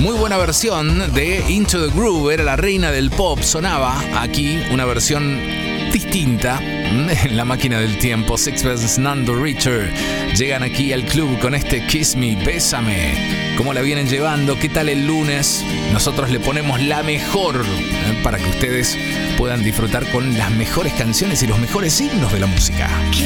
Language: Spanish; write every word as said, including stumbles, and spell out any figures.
Muy buena versión de Into the Groove, era la reina del pop, sonaba aquí una versión distinta en la máquina del tiempo. Sixpence None the Richer llegan aquí al club con este Kiss Me, Bésame. ¿Cómo la vienen llevando? ¿Qué tal el lunes? Nosotros le ponemos la mejor ¿eh? para que ustedes puedan disfrutar con las mejores canciones y los mejores himnos de la música.